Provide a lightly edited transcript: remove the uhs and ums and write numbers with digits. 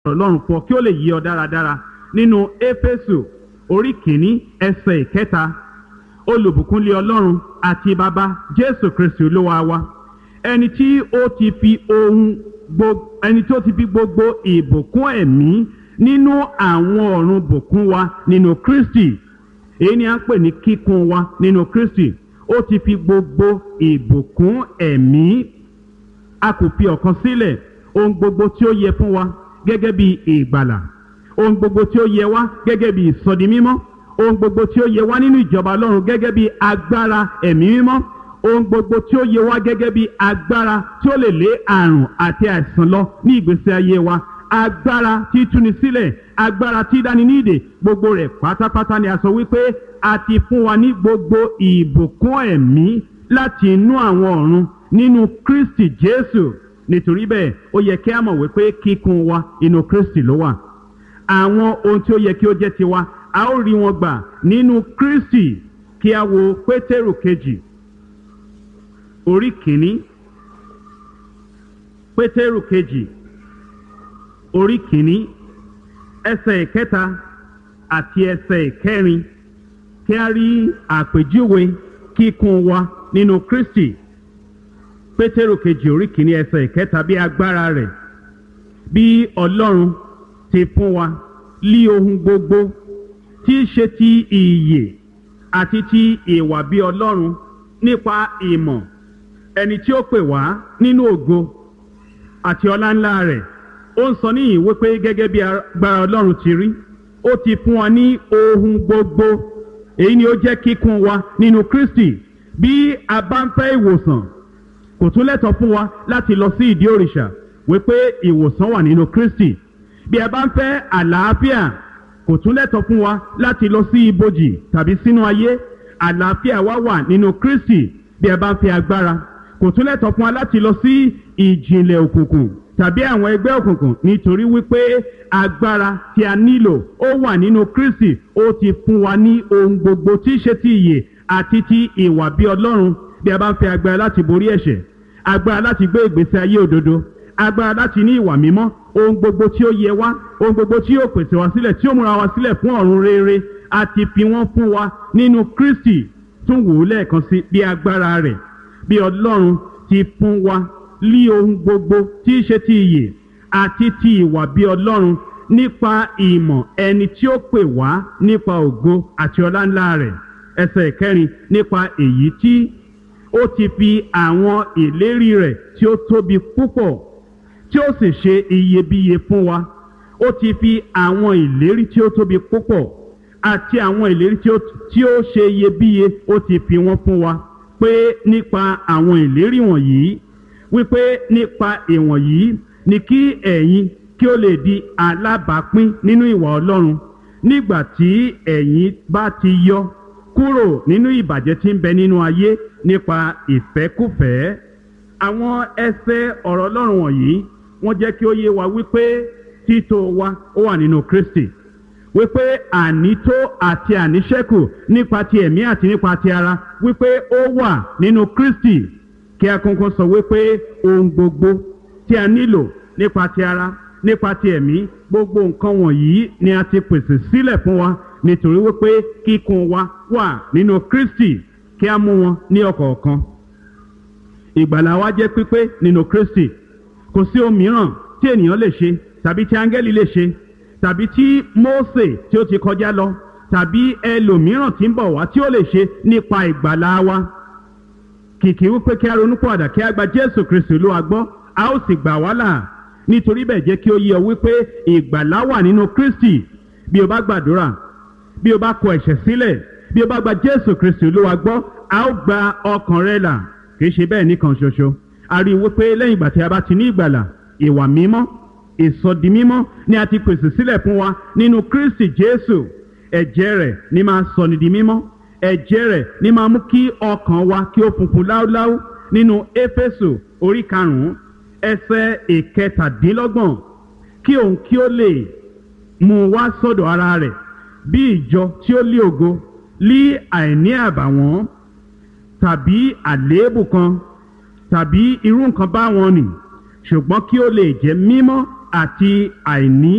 Ọlọ́run fún ọ kí ó lè yé ọ dáradára nínú Éfésù orí kìíní ẹsẹ̀ ìkẹta. Olùbùkúnlé Ọlọ́run àti bàbá Jésù Kristi Olúwa wa, ẹni tí ó ti fi gbogbo ìbùkún ẹ̀mí nínú àwọn ọ̀run bùkún wa nínú Kristi. Èyí ni a ń pè ní kíkún wa nínú Kristi. Ó ti fi gbogbo ìbùkún ẹ̀mí. A kò fi ọ̀kan sílẹ̀. Ohun gbogbo tí ó yẹ fún wa gẹ́gẹ́ bí ìgbàlà, ohun gbogbo tí ó yẹ wá gẹ́gẹ́ bí ìsọdimímọ́, ohun gbogbo tí ó yẹ wá nínú ìjọba Ọlọ́run gẹ́gẹ́ bí agbára ẹ̀mí mímọ́, ohun gbogbo tí ó yẹ wá gẹ́gẹ́ bí agbára tí ó lè lé àrùn àti àìsàn lọ ní ìgbésí ayé wa, agbára tí túni sílẹ̀, agbára tí dáni ní ìdè, gbogbo rẹ̀ pátápátá ni a sọ wípé a ti fún wa ní gbogbo ìbùkún ẹ̀mí láti inú àwọn ọ̀run nínú Kristi Jésù. Nítorí bẹ́ẹ̀ ó yẹ kí a mọ̀ wípé kíkún wa inú Kristi ló wà. Àwọn ohun tí ó yẹ kí ó jẹ́ tiwa a ó rí wọn gbà nínú Kristi. Kí a wo Pétérù kejì orí kìíní. Pétérù kejì orí kìíní ẹsẹ̀ ìkẹta àti ẹsẹ̀ ìkẹrin. Kí a rí àpèjúwe kíkún wa nínú Kristi. Pétérù kejì orí kìíní ẹsẹ̀ ìkẹta. Bí agbára rẹ̀ bí Ọlọ́run ti fún wa lí ohun gbogbo tí í ṣe ti ìyè àti ti ìwà bí Ọlọ́run nípa ìmọ̀ ẹni tí ó pè wá nínú ògo àti ọlá ńlá rẹ̀. Ó ń sọ níyìn wípé gẹ́gẹ́ bí agbára Ọlọ́run ti rí, ó ti fún wa ní ohun gbogbo. Èyí ni ó jẹ́ kíkún wa nínú Kristi. Bí a bá ń fẹ́ ìwòsàn, kò tún lẹ́tọ̀ọ́ fún wa láti lọ sí ìdí òrìṣà wípé ìwòsàn wà nínú Kristi. Bí a bá ń fẹ́ àlàáfíà, kò tún lẹ́tọ̀ọ́ fún wa láti lọ sí ibojì tàbí sínú ayé. Àlàáfíà wa wà nínú Kristi. Bí a bá ń fẹ́ agbára, kò tún lẹ́tọ̀ọ́ fún wa láti lọ sí ìjìnlẹ̀ òkùnkùn tàbí àwọn ẹgbẹ́ òkùnkùn, nítorí wípé agbára tí a nílò ó wà nínú Kristi. Ó ti fún wa ní ohun gbogbo tí í ṣe ti ìyè àti ti ìwà bí Ọlọ́run. Bí a bá ń fẹ́ agbára láti borí ẹ̀ṣẹ̀, agbára láti gbé ìgbésí ayé òdodo, agbára láti ní ìwà mímọ́, ohun gbogbo tí ó yẹ wá, ohun gbogbo tí yóò pèsè wá sílẹ̀, tí ó múra wá sílẹ̀ fún ọ̀run rere, a ti fi wọ́n fún wa nínú Kristi. Tún wò ó lẹ́ẹ̀kan sí, bí agbára rẹ̀ bí Ọlọ́run ti fún wa lí ohun gbogbo tí í ṣe ti ìyè àti ti ìwà bí Ọlọ́run nípa ìmọ̀ ẹni tí ó pè wá nípa ògo àti ọlá ńlá rẹ̀. Ẹsẹ̀ ìkẹrin. Nípa èyí tí ó ti fi àwọn ìlérí rẹ̀ tí ó tóbi púpọ̀ tí ó sì ṣe iyebíye fún wa. Ó ti fi àwọn ìlérí tí ó tóbi púpọ̀ àti àwọn ìlérí tí ó ṣe iyebíye ó ti fi wọ́n fún wa. Pé nípa àwọn ìlérí wọ̀nyí, wípé nípa ìwọ̀nyí ni kí ẹ̀yin kí ó lè di alábàápín nínú ìwà Ọlọ́run nígbà tí ẹ̀yin bá ti yọ kúrò nínú ìbàjẹ́ tí ń bẹ nínú ayé nípa ìfẹ́kúfẹ̀ẹ́. Àwọn ẹsẹ̀ ọ̀rọ̀ Ọlọ́run wọ̀nyí wọ́n jẹ́ kí ó yé wa wípé títò wa ó wà nínú Kristi. Wípé ànító àti àníṣẹ́kù nípa ti ẹ̀mí àti nípa ti ara wípé ó wà nínú Kristi. Kí a kọ́kọ́ sọ wípé ohun gbogbo tí a nílò nípa ti ara, nípa ti ẹ̀mí, gbogbo nǹkan wọ̀nyí ni a ti pèsè sílẹ̀ fún wa, nítorí wípé kíkún wa wà nínú Kristi. Kí a mú wọn ní ọ̀kọ̀ọ̀kan. Ìgbàlà wa jẹ́ pípé nínú Kristi. Kò sí ohun mìíràn tí ènìyàn lè ṣe tàbí tí áńgẹ́lì lè ṣe tàbí tí Mósè tí ó ti kọjá lọ tàbí ẹlòmíràn tí ń bọ̀ wá tí ó lè ṣe nípa ìgbàlà wa. Kìkì wípé kí a ronúpìwàdà, kí a gba Jésù Kristi Olúwa gbọ́, a ó sì gbà wá là. Nítorí bẹ́ẹ̀ jẹ́ kí ó yé ọ wípé ìgbàlà wà nínú Kristi. Bí o bá gbàdúrà, bí o bá kọ ẹ̀ṣẹ̀ sílẹ̀, bí o bá gba Jésù Kristi Olúwa gbọ́, a ó gba ọkàn rẹ là. Kì í ṣe bẹ́ẹ̀ nìkan ṣoṣo. A rí i wípé lẹ́yìn ìgbà tí a bá ti ní ìgbàlà, ìwà mímọ́, ìsọdi mímọ́ ni a ti pèsè sílẹ̀ fún wa nínú Kristi Jésù. Ẹ̀jẹ̀ rẹ̀ ni máa sọ ni di mímọ́. Ẹ̀jẹ̀ rẹ̀ ni máa mú kí ọkàn wa kí ó funfun láúláú. Nínú Éfésù orí 5 ẹsẹ̀ 17. Kí òun kí ó lè mú wá sọ́dọ̀ ara rẹ̀ bí ìjọ tí ó lé ògo, lí àìní àbàwọ́n tàbí àléébù kan tàbí irú nǹkan báwọn nì, ṣùgbọ́n kí ó lè jẹ́ mímọ́ àti àìní